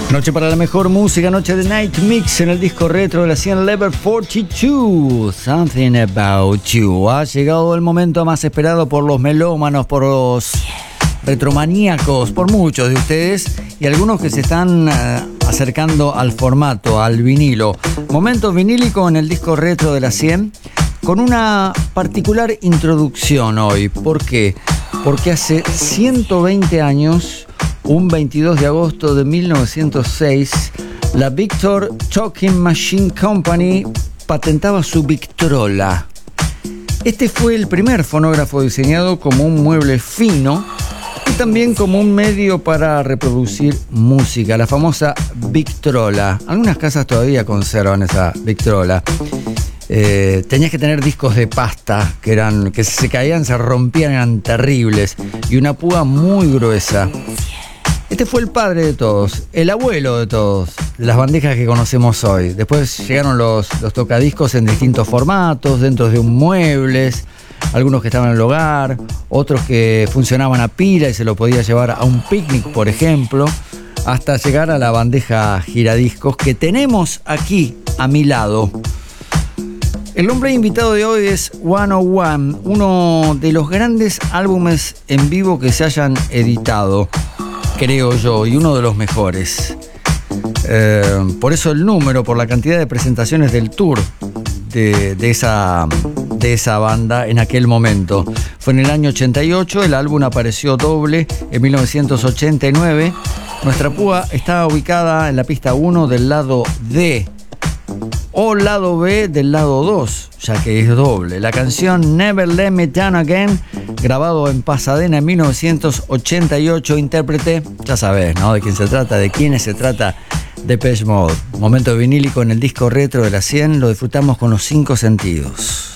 Noche para la mejor música, noche de Night Mix en el disco retro de la 100 Level 42, Something About You. Ha llegado el momento más esperado por los melómanos, por los retromaníacos, por muchos de ustedes y algunos que se están acercando al formato, al vinilo. Momento vinílico en el disco retro de la 100 con una particular introducción hoy. ¿Por qué? Porque hace 120 años, un 22 de agosto de 1906, la Victor Talking Machine Company patentaba su Victrola. Este fue el primer fonógrafo diseñado como un mueble fino y también como un medio para reproducir música, la famosa Victrola. Algunas casas todavía conservan esa Victrola. Tenías que tener discos de pasta que se caían, se rompían, eran terribles, y una púa muy gruesa. Este fue el padre de todos, el abuelo de todos, las bandejas que conocemos hoy. Después llegaron los tocadiscos en distintos formatos, dentro de un muebles, algunos que estaban en el hogar, otros que funcionaban a pila y se lo podía llevar a un picnic, por ejemplo, hasta llegar a la bandeja giradiscos que tenemos aquí a mi lado. El hombre invitado de hoy es 101, uno de los grandes álbumes en vivo que se hayan editado, creo yo, y uno de los mejores. Por eso el número, por la cantidad de presentaciones del tour de esa banda en aquel momento. Fue en el año 88, el álbum apareció doble en 1989. Nuestra púa está ubicada en la pista 1 del lado D o lado B del lado 2, ya que es doble. La canción Never Let Me Down Again, grabado en Pasadena en 1988, intérprete, ya sabes, ¿no? De quién se trata, de quiénes se trata, Depeche Mode. Momento vinílico en el disco retro de la 100, lo disfrutamos con los 5 sentidos.